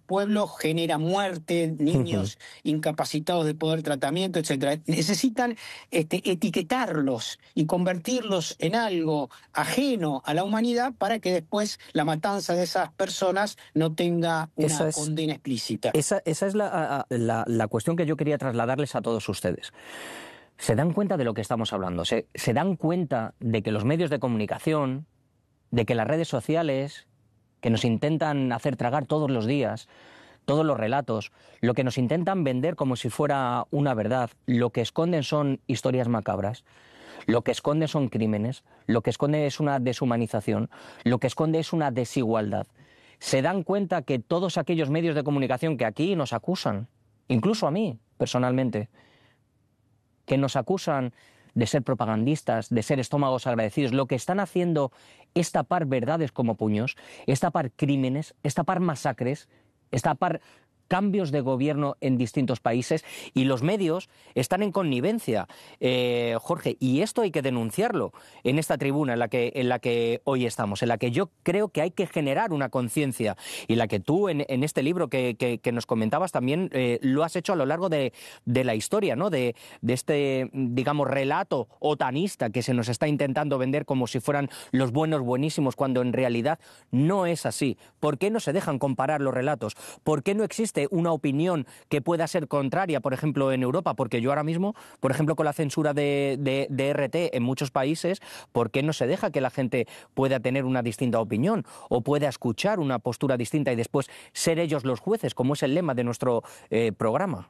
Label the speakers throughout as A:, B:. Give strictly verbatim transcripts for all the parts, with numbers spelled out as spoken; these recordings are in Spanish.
A: pueblos genera muerte, niños uh-huh. incapacitados de poder tratamiento, etcétera. Necesitan este, etiquetarlos y convertirlos en algo ajeno a la humanidad para que después la matanza de esas personas no tenga una esa es, condena explícita.
B: Esa, esa es la, la, la cuestión que yo quería trasladarles a todos ustedes. ¿Se dan cuenta de lo que estamos hablando? ¿Se, se dan cuenta de que los medios de comunicación, de que las redes sociales, que nos intentan hacer tragar todos los días, todos los relatos, lo que nos intentan vender como si fuera una verdad, lo que esconden son historias macabras, lo que esconde son crímenes, lo que esconde es una deshumanización, lo que esconde es una desigualdad? ¿Se dan cuenta que todos aquellos medios de comunicación que aquí nos acusan, incluso a mí personalmente, que nos acusan de ser propagandistas, de ser estómagos agradecidos, lo que están haciendo es tapar verdades como puños, es tapar crímenes, es tapar masacres, es tapar cambios de gobierno en distintos países, y los medios están en connivencia, eh, Jorge, y esto hay que denunciarlo en esta tribuna en la que en la que hoy estamos, en la que yo creo que hay que generar una conciencia, y la que tú en, en este libro que, que, que nos comentabas también eh, lo has hecho a lo largo de, de la historia, ¿no? De, de este, digamos, relato otanista que se nos está intentando vender como si fueran los buenos buenísimos, cuando en realidad no es así. ¿Por qué no se dejan comparar los relatos? ¿Por qué no existe una opinión que pueda ser contraria, por ejemplo, en Europa? Porque yo ahora mismo, por ejemplo, con la censura de, de, de R T en muchos países, ¿por qué no se deja que la gente pueda tener una distinta opinión o pueda escuchar una postura distinta y después ser ellos los jueces, como es el lema de nuestro eh, programa?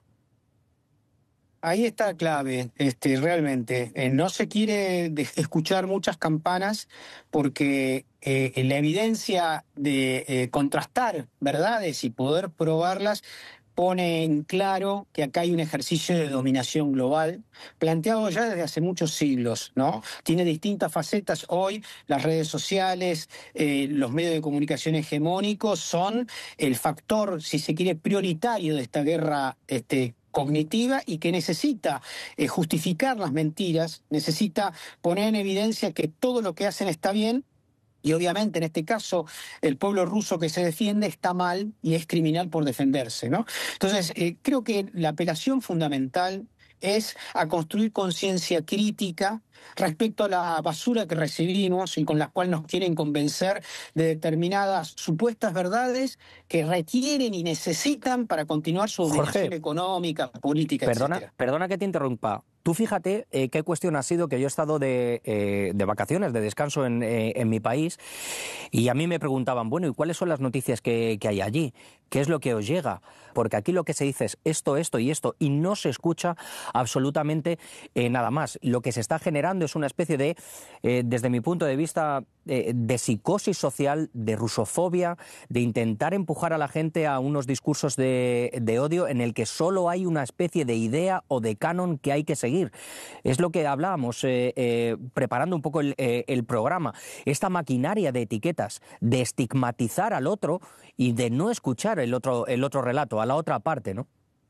A: Ahí está la clave, este, realmente. Eh, no se quiere de- escuchar muchas campanas porque eh, la evidencia de eh, contrastar verdades y poder probarlas pone en claro que acá hay un ejercicio de dominación global, planteado ya desde hace muchos siglos, ¿no? Tiene distintas facetas. Hoy las redes sociales, eh, los medios de comunicación hegemónicos son el factor, si se quiere, prioritario de esta guerra este, cognitiva, y que necesita eh, justificar las mentiras, necesita poner en evidencia que todo lo que hacen está bien. Y obviamente en este caso el pueblo ruso que se defiende está mal y es criminal por defenderse, ¿no? Entonces eh, creo que la apelación fundamental es a construir conciencia crítica respecto a la basura que recibimos y con la cual nos quieren convencer de determinadas supuestas verdades que requieren y necesitan para continuar su dominación
B: Jorge,
A: económica, política,
B: perdona,
A: etcétera.
B: Perdona que te interrumpa. Tú fíjate eh, qué cuestión ha sido que yo he estado de, eh, de vacaciones, de descanso en, eh, en mi país, y a mí me preguntaban, bueno, ¿y cuáles son las noticias que, que hay allí? ¿Qué es lo que os llega? Porque aquí lo que se dice es esto, esto y esto, y no se escucha absolutamente eh, nada más. Lo que se está generando es una especie de, eh, desde mi punto de vista, eh, de psicosis social, de rusofobia, de intentar empujar a la gente a unos discursos de, de odio en el que solo hay una especie de idea o de canon que hay que seguir. Es lo que hablábamos eh, eh, preparando un poco el, eh, el programa. Esta maquinaria de etiquetas, de estigmatizar al otro y de no escuchar el otro, el otro relato, a la otra parte, ¿no?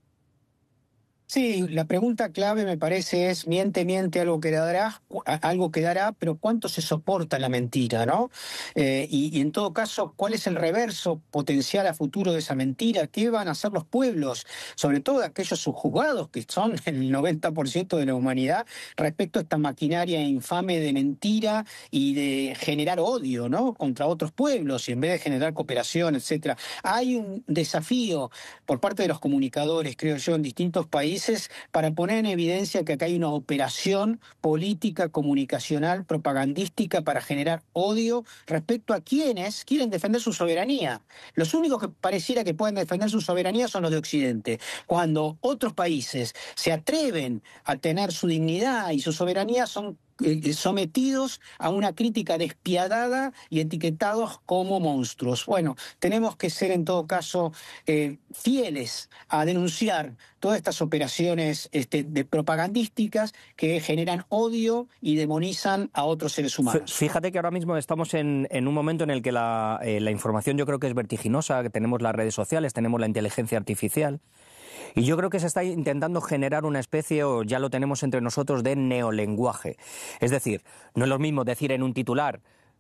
A: Sí, la pregunta clave me parece es, miente, miente, algo quedará, algo quedará, pero ¿cuánto se soporta la mentira, no? Eh, y, y en todo caso, ¿cuál es el reverso potencial a futuro de esa mentira? ¿Qué van a hacer los pueblos, sobre todo aquellos subjugados, que son el noventa por ciento de la humanidad, respecto a esta maquinaria infame de mentira y de generar odio, ¿no?, contra otros pueblos, y en vez de generar cooperación, etcétera? Hay un desafío por parte de los comunicadores, creo yo, en distintos países, para poner en evidencia que acá hay una operación política, comunicacional, propagandística para generar odio respecto a quienes quieren defender su soberanía. Los únicos que pareciera que pueden defender su soberanía son los de Occidente. Cuando otros países se atreven a tener su dignidad y su soberanía, son eh, sometidos a una crítica despiadada y etiquetados como monstruos. Bueno, tenemos que ser en todo caso eh, fieles a denunciar todas estas operaciones este, de propagandísticas que generan odio y demonizan a otros seres humanos.
B: Fíjate que ahora mismo estamos en, en un momento en el que la, eh, la información yo creo que es vertiginosa, que tenemos las redes sociales, tenemos la inteligencia artificial, y yo creo que se está intentando generar una especie, o ya lo tenemos entre nosotros, de neolenguaje. Es decir, no es lo mismo decir en un titular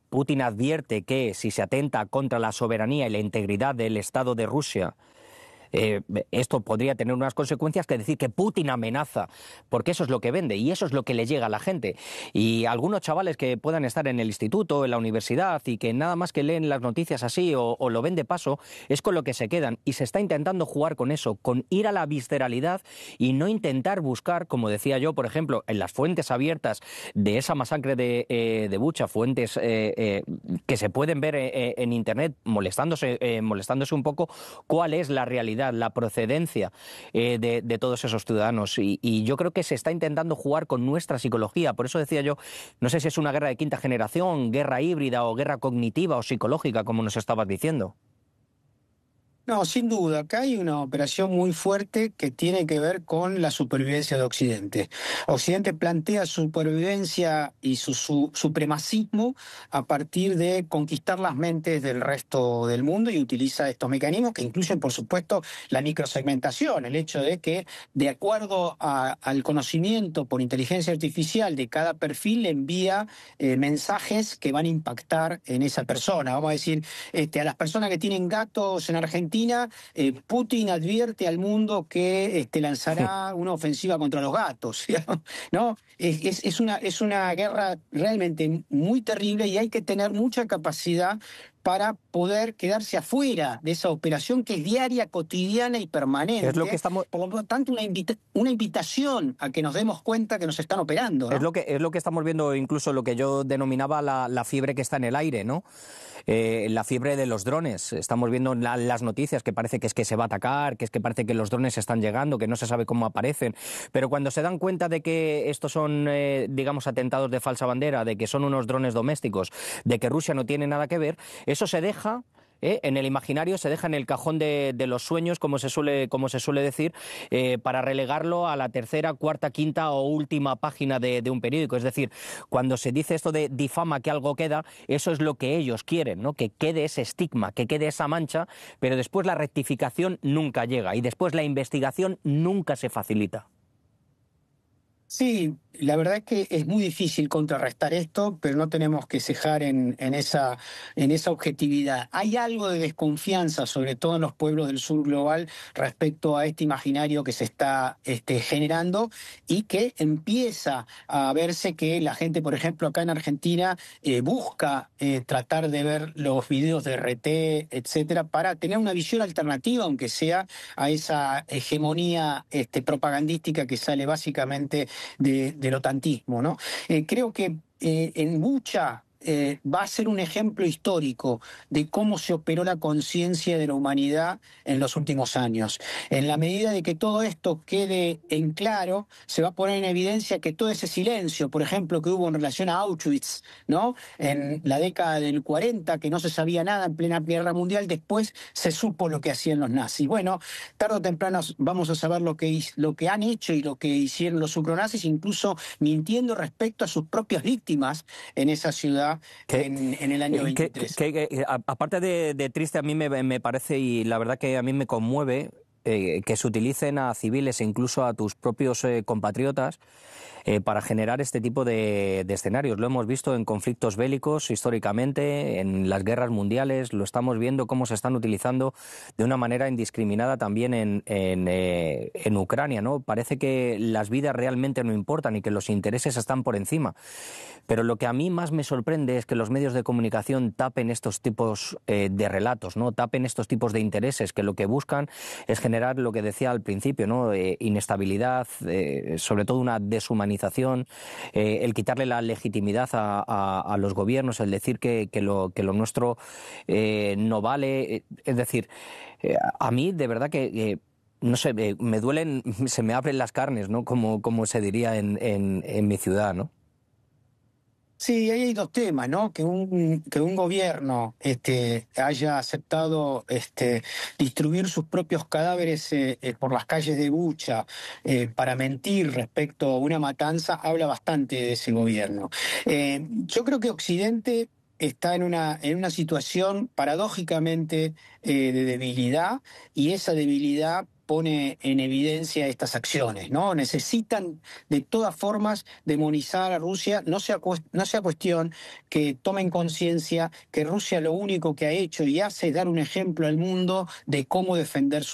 B: Putin advierte que si se atenta contra la soberanía y la integridad del Estado de Rusia, Eh, esto podría tener unas consecuencias que decir que Putin amenaza, porque eso es lo que vende y eso es lo que le llega a la gente. Y algunos chavales que puedan estar en el instituto, en la universidad y que nada más que leen las noticias así o, o lo ven de paso, es con lo que se quedan. Y se está intentando jugar con eso, con ir a la visceralidad y no intentar buscar, como decía yo, por ejemplo, en las fuentes abiertas de esa masacre de, eh, de Bucha, fuentes eh, eh, que se pueden ver eh, en Internet molestándose, eh, molestándose un poco, cuál es la realidad, la procedencia eh, de, de todos esos ciudadanos. Y, y yo creo que se está intentando jugar con nuestra psicología. Por eso decía yo, no sé si es una guerra de quinta generación, guerra híbrida o guerra cognitiva o psicológica, como nos estabas diciendo.
A: No, sin duda, acá hay una operación muy fuerte que tiene que ver con la supervivencia de Occidente. Occidente plantea supervivencia y su, su supremacismo a partir de conquistar las mentes del resto del mundo y utiliza estos mecanismos que incluyen, por supuesto, la microsegmentación, el hecho de que, de acuerdo a, al conocimiento por inteligencia artificial de cada perfil, le envía eh, mensajes que van a impactar en esa persona. Vamos a decir, este, a las personas que tienen gatos en Argentina, Eh, Putin advierte al mundo que este, lanzará una ofensiva contra los gatos, ¿no? Es, es, es, una, es una guerra realmente muy terrible y hay que tener mucha capacidad para poder quedarse afuera de esa operación que es diaria, cotidiana y permanente.
B: Es lo que estamos...
A: Por lo tanto, una, invita una invitación a que nos demos cuenta que nos están operando, ¿no?
B: Es lo que, es lo que estamos viendo, incluso lo que yo denominaba la, la fiebre que está en el aire, ¿no? Eh, la fiebre de los drones. Estamos viendo la, las noticias que parece que es que se va a atacar, que es que parece que los drones están llegando, que no se sabe cómo aparecen. Pero cuando se dan cuenta de que estos son, eh, digamos, atentados de falsa bandera, de que son unos drones domésticos, de que Rusia no tiene nada que ver, eso se deja... ¿Eh? En el imaginario, se deja en el cajón de, de los sueños, como se suele, como se suele decir, eh, para relegarlo a la tercera, cuarta, quinta o última página de, de un periódico. Es decir, cuando se dice esto de difama que algo queda, eso es lo que ellos quieren, ¿no? Que quede ese estigma, que quede esa mancha, pero después la rectificación nunca llega y después la investigación nunca se facilita.
A: Sí, la verdad es que es muy difícil contrarrestar esto, pero no tenemos que cejar en, en, esa, en esa objetividad. Hay algo de desconfianza, sobre todo en los pueblos del sur global, respecto a este imaginario que se está este, generando y que empieza a verse que la gente, por ejemplo, acá en Argentina, eh, busca eh, tratar de ver los videos de R T, etcétera, para tener una visión alternativa, aunque sea a esa hegemonía este, propagandística que sale básicamente de, del otantismo, ¿no? Eh, creo que eh, en Bucha eh, va a ser un ejemplo histórico de cómo se operó la conciencia de la humanidad en los últimos años. En la medida de que todo esto quede en claro, se va a poner en evidencia que todo ese silencio, por ejemplo, que hubo en relación a Auschwitz, ¿no? En la década del cuarenta, que no se sabía nada en plena Guerra Mundial, después se supo lo que hacían los nazis. Bueno, tarde o temprano vamos a saber lo que, lo que han hecho y lo que hicieron los ucronazis, incluso mintiendo respecto a sus propias víctimas en esa ciudad en, en el año veintitrés.
B: Que, que, que, aparte de, de triste, a mí me, me parece, y la verdad que a mí me conmueve, eh, que se utilicen a civiles e incluso a tus propios eh, compatriotas eh, para generar este tipo de, de escenarios. Lo hemos visto en conflictos bélicos históricamente, en las guerras mundiales, lo estamos viendo cómo se están utilizando de una manera indiscriminada también en, en, eh, en Ucrania, ¿no? Parece que las vidas realmente no importan y que los intereses están por encima. Pero lo que a mí más me sorprende es que los medios de comunicación tapen estos tipos eh, de relatos, ¿no? Tapen estos tipos de intereses, que lo que buscan es generar lo que decía al principio, ¿no? Eh, inestabilidad, eh, sobre todo una deshumanización, eh, el quitarle la legitimidad a, a, a los gobiernos, el decir que, que, lo, que lo nuestro eh, no vale. Es decir, eh, a mí de verdad que... Eh, no sé, eh, me duelen, se me abren las carnes, ¿no? Como, como se diría en, en, en mi ciudad, ¿no?
A: Sí, ahí hay dos temas, ¿no? Que un, que un gobierno este, haya aceptado este, distribuir sus propios cadáveres eh, eh, por las calles de Bucha eh, para mentir respecto a una matanza, habla bastante de ese gobierno. Eh, yo creo que Occidente está en una, en una situación paradójicamente eh, de debilidad, y esa debilidad pone en evidencia estas acciones, ¿no? Necesitan de todas formas demonizar a Rusia, no sea, no sea cuestión que tomen conciencia que Rusia lo único que ha hecho y hace es dar un ejemplo al mundo de cómo defender su